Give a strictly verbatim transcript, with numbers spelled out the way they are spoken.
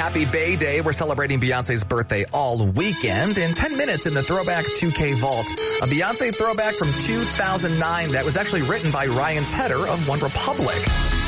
happy Bay Day. We're celebrating Beyonce's birthday all weekend. In ten minutes in the Throwback two K Vault, a Beyonce throwback from two thousand nine that was actually written by Ryan Tedder of One Republic.